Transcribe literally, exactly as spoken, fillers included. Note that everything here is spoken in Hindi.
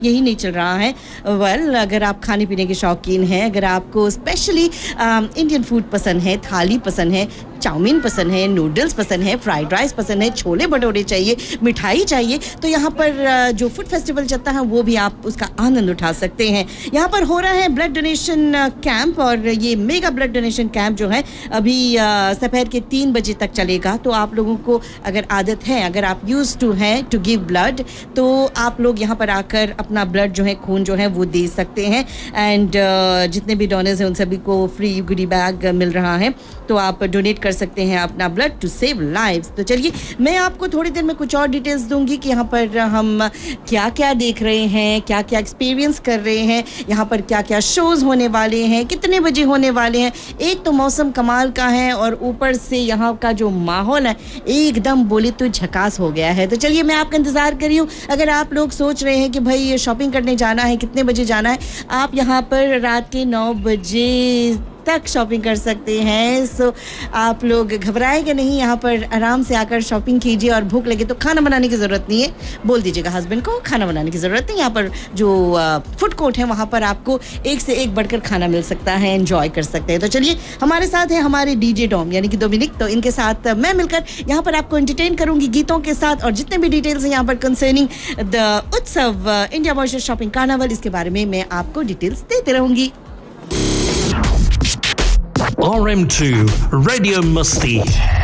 यही नहीं चल रहा है। वेल well, अगर आप खाने पीने के शौकीन हैं, अगर आपको स्पेशली इंडियन फूड पसंद है, थाली पसंद है, चाउमीन पसंद है, नूडल्स पसंद है, फ्राइड राइस पसंद है, छोले भटूरे चाहिए, मिठाई चाहिए, तो यहाँ पर जो फूड फेस्टिवल चलता है वो भी आप उसका आनंद उठा सकते हैं। यहाँ पर हो रहा है ब्लड डोनेशन कैंप, और ये मेगा ब्लड डोनेशन कैंप जो है अभी दोपहर के तीन बजे तक चलेगा। तो आप लोगों को अगर आदत है, अगर आप यूज्ड टू हैं टू गिव ब्लड, तो आप लोग यहाँ पर आकर अपना ब्लड जो है, खून जो है वो दे सकते हैं। एंड uh, जितने भी डोनर्स हैं उन सभी को फ्री गुडी बैग मिल रहा है, तो आप डोनेट कर सकते हैं अपना ब्लड टू सेव लाइव्स। तो चलिए मैं आपको थोड़ी देर में कुछ और डिटेल्स दूंगी कि यहाँ पर हम क्या क्या देख रहे हैं, क्या क्या एक्सपीरियंस कर रहे हैं, यहाँ पर क्या क्या शोज़ होने वाले हैं, कितने बजे होने वाले हैं। एक तो मौसम कमाल का है और ऊपर से यहाँ का जो माहौल है एकदम बोले तो झकास हो गया है। तो चलिए मैं आपका इंतज़ार कर रही हूँ। अगर आप लोग सोच रहे हैं कि भाई ये शॉपिंग करने जाना है, कितने बजे जाना है, आप यहाँ पर रात के नौ बजे तक शॉपिंग कर सकते हैं। सो आप लोग घबराएंगे नहीं, यहाँ पर आराम से आकर शॉपिंग कीजिए, और भूख लगे तो खाना बनाने की ज़रूरत नहीं है, बोल दीजिएगा हस्बैंड को खाना बनाने की ज़रूरत नहीं। यहाँ पर जो फूड कोर्ट है वहाँ पर आपको एक से एक बढ़कर खाना मिल सकता है, एंजॉय कर सकते हैं। तो चलिए हमारे साथ है हमारे डीजे डॉम यानी कि डोमिनिक, तो इनके साथ मैं मिलकर यहाँ पर आपको एंटरटेन करूँगी गीतों के साथ, और जितने भी डिटेल्स हैं यहाँ पर कंसर्निंग द उत्सव इंडिया मॉरिशस शॉपिंग कार्निवल, इसके बारे में मैं आपको डिटेल्स देते रहूँगी। R M two Radio Musti